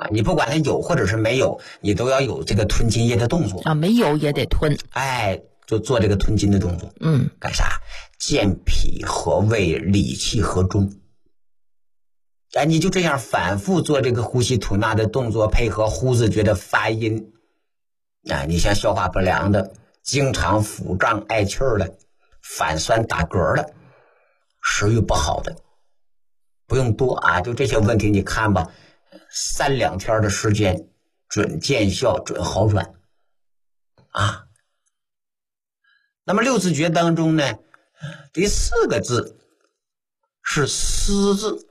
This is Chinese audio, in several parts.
啊，你不管它有或者是没有，你都要有这个吞津液的动作啊，没有也得吞。 哎，就做这个吞津的动作。干啥？健脾和胃，理气和中。哎，你就这样反复做这个呼吸吐纳的动作，配合呼字诀的发音。啊，你像消化不良的，经常腹胀爱气儿的，反酸打嗝的，食欲不好的，不用多啊，就这些问题你看吧，3、2天的时间准见效，准好转啊。那么六字诀当中呢，第4个字是思字，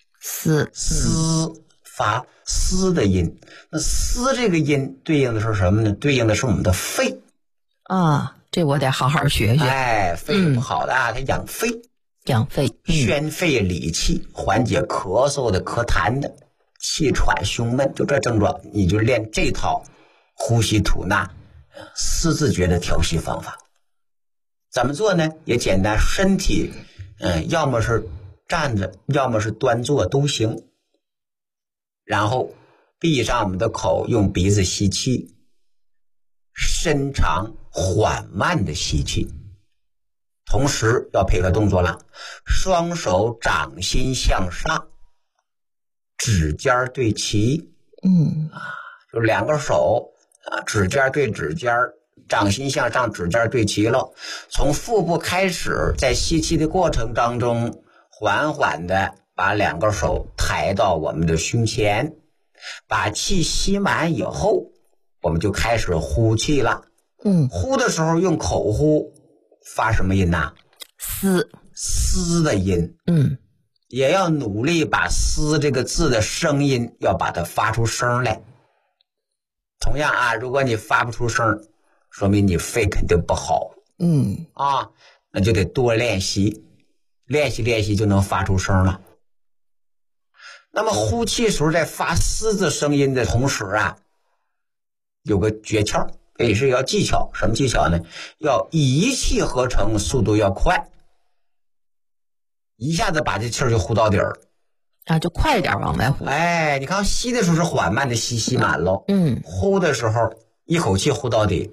思发思的音。那思这个音对应的是什么呢？对应的是我们的肺啊，这我得好好学学。 哎，肺不好的啊，它养肺，宣肺理气，缓解咳嗽的、咳痰的、气喘胸闷，就这症状，你就练这套呼吸吐纳思字诀的调息方法。怎么做呢？也简单，身体要么是站着，要么是端坐都行。然后闭上我们的口，用鼻子吸气，深长缓慢的吸气，同时要配合动作了，双手掌心向上，指尖对齐，就2个手啊，指尖对指尖，掌心向上，指尖对齐了。从腹部开始，在吸气的过程当中，缓缓的把2个手抬到我们的胸前，把气吸满以后，我们就开始呼气了。呼的时候用口呼，发什么音呐？思的音。也要努力把思这个字的声音要把它发出声来。同样啊，如果你发不出声，说明你肺肯定不好。那就得多练习，练习就能发出声了。那么呼气时候在发思字声音的同时啊，有个诀窍，也是要技巧。什么技巧呢？要一气呵成，速度要快，一下子把这气儿就呼到底儿啊，就快点往外呼。 哎，你看吸的时候是缓慢的吸满了，呼的时候一口气呼到底，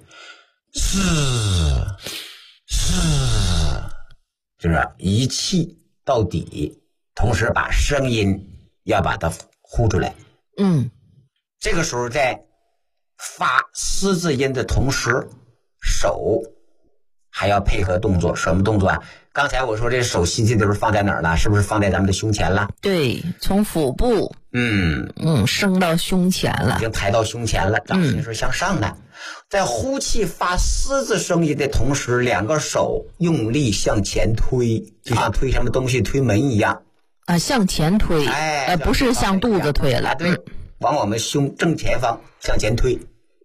就是一气到底，同时把声音要把它呼出来。这个时候在发思字音的同时，手还要配合动作。什么动作啊？刚才我说这手吸气的时候放在哪儿了？是不是放在咱们的胸前了？ 对，从腹部升到胸前了， 已经抬到胸前了，掌心是向上的。在呼气发思字声音的同时，2个手用力向前推，就像推什么东西推门一样啊，向前推，不是向肚子推了。 对，往我们胸正前方向前推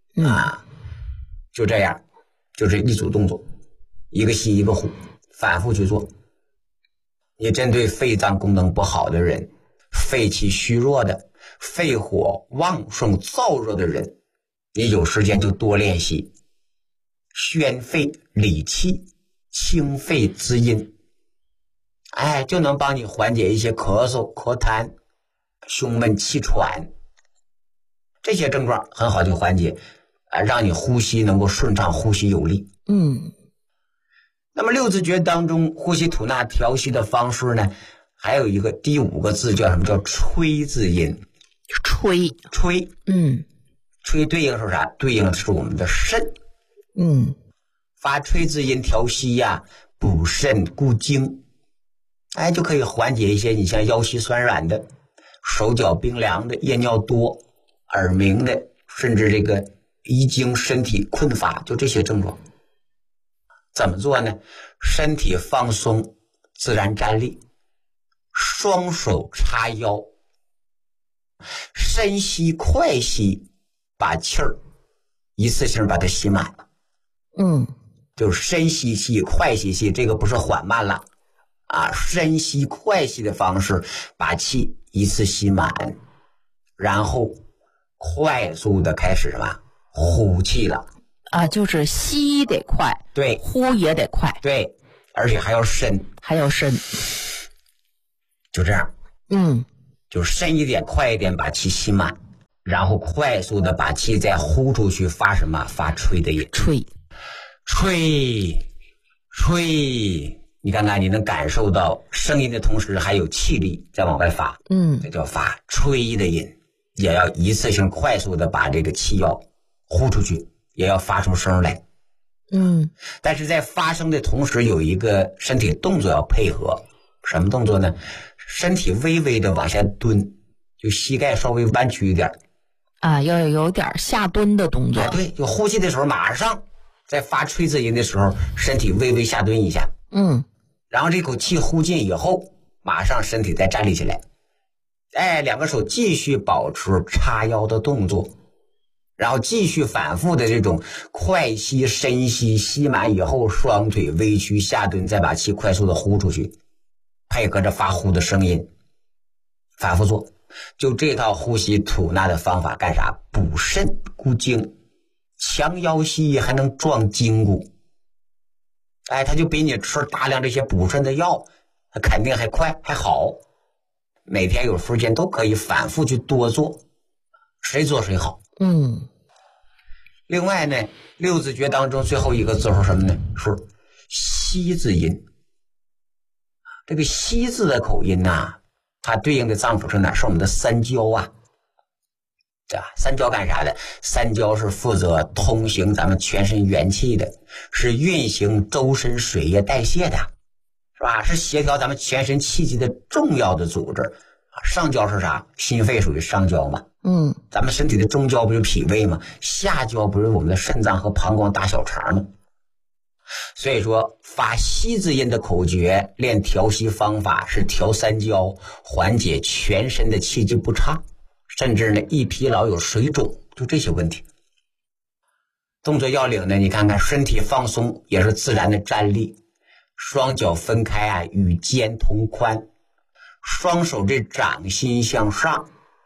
就这样，就是一组动作，一个吸一个呼，反复去做。你针对肺脏功能不好的人，肺气虚弱的，肺火旺盛燥热的人，你有时间就多练习，宣肺理气，清肺滋阴，就能帮你缓解一些咳嗽、咳痰、胸闷、气喘这些症状，很好的缓解让你呼吸能够顺畅，呼吸有力。那么六字诀当中呼吸吐纳调息的方式呢，还有一个第5个字叫什么？叫吹字音。吹吹对应是啥？对应的是我们的肾。发吹字音调息呀，补肾固精，就可以缓解一些你像腰膝酸软的、手脚冰凉的、夜尿多、耳鸣的，甚至这个遗精、身体困乏，就这些症状。怎么做呢？身体放松，自然站立，双手叉腰，深吸快吸，把气儿一次性把它吸满。就是深吸气，快吸，这个不是缓慢了深吸快吸的方式把气一次吸满，然后快速的开始什么？呼气了就是吸得快， 对， 呼也得快， 对，而且还要深，就这样，就深一点快一点把气吸满。 然后快速的把气再呼出去，发什么？发吹的音。 吹， 你看看，你能感受到声音的同时还有气力在往外发，这叫发吹的音。也要一次性快速的把这个气要呼出去，也要发出声来。但是在发声的同时，有一个身体动作要配合。什么动作呢？身体微微的往下蹲，就膝盖稍微弯曲一点啊，要有点下蹲的动作。 对，就呼气的时候，马上在发吹字音的时候，身体微微下蹲一下。然后这口气呼进以后，马上身体再站立起来。两个手继续保持叉腰的动作，然后继续反复的这种快吸深吸，吸满以后双腿微屈下蹲，再把气快速的呼出去，配合着发呼的声音反复做。就这套呼吸吐纳的方法干啥？补肾固精，强腰细还能壮筋骨。它就比你吃大量这些补肾的药肯定还快还好。每天有时间都可以反复去多做，谁做谁好。另外呢，六字诀当中最后一个字是什么呢？是息字音。这个息字的口音它对应的脏腑是哪？是我们的三焦啊。对吧？三焦干啥的？三焦是负责通行咱们全身元气的，是运行周身水液代谢的，是吧？是协调咱们全身气机的重要的组织。上焦是啥？心肺属于上焦嘛。咱们身体的中焦不是脾胃吗？下焦不是我们的肾脏和膀胱大小肠吗？所以说发息字音的口诀练调息方法是调三焦，缓解全身的气机不畅，甚至呢易疲劳有水肿，就这些问题。动作要领呢，你看看身体放松也是自然的站立，双脚分开与肩同宽，双手这掌心向上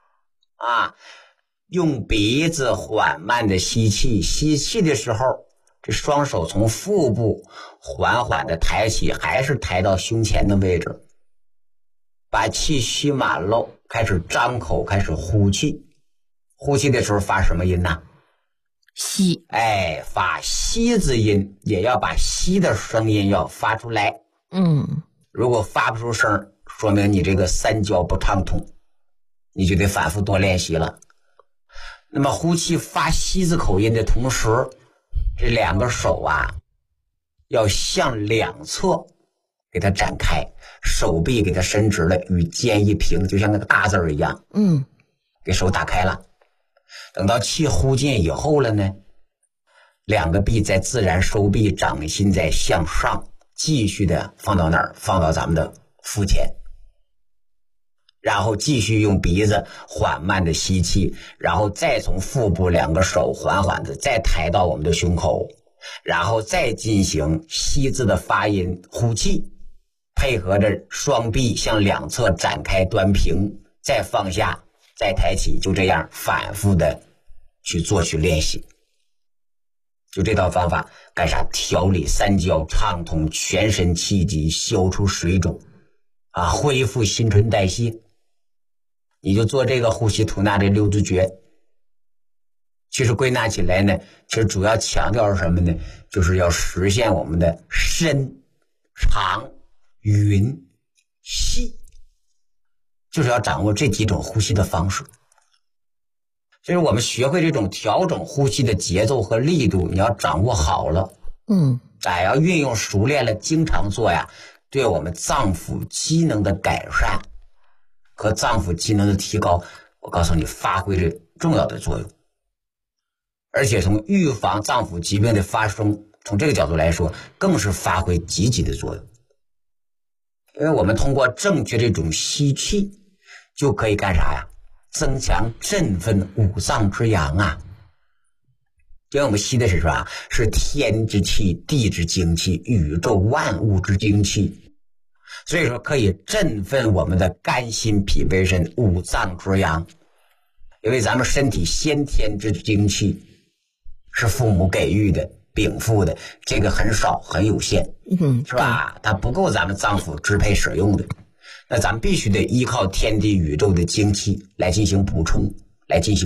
用鼻子缓慢的吸气，吸气的时候这双手从腹部缓缓的抬起，还是抬到胸前的位置，把气吸满了，开始张口，开始呼气。呼气的时候发什么音呢？ 吸。 发息字音，也要把吸的声音要发出来。如果发不出声，说明你这个三焦不畅通，你就得反复多练习了。那么呼气发息字口音的同时，这两个手要向两侧给它展开，手臂给它伸直了，与肩一平，就像那个大字一样。给手打开了。等到气呼进以后了呢，两个臂再自然收臂，掌心再向上，继续的放到哪儿？放到咱们的腹前。然后继续用鼻子缓慢的吸气，然后再从腹部两个手缓缓的再抬到我们的胸口，然后再进行吸字的发音呼气，配合着双臂向两侧展开端平，再放下，再抬起，就这样反复的去做去练习。就这套方法干啥？调理三焦，畅通全身气机，消除水肿恢复新陈代谢。你就做这个呼吸吐纳这六字诀。其实归纳起来呢，其实主要强调是什么呢？就是要实现我们的深长匀细，就是要掌握这几种呼吸的方式。所以我们学会这种调整呼吸的节奏和力度，你要掌握好了，要运用熟练了，经常做对我们脏腑机能的改善和脏腑机能的提高，我告诉你发挥着重要的作用。而且从预防脏腑疾病的发生，从这个角度来说，更是发挥积极的作用。因为我们通过正确这种吸气，就可以干啥增强振奋五脏之阳因为我们吸的是什么？是天之气、地之精气、宇宙万物之精气，所以说可以振奋我们的肝心脾胃肾五脏之阳。因为咱们身体先天之精气是父母给予的禀赋的，这个很少很有限，是吧？它不够咱们脏腑支配使用的，那咱们必须得依靠天地宇宙的精气来进行补充，来进行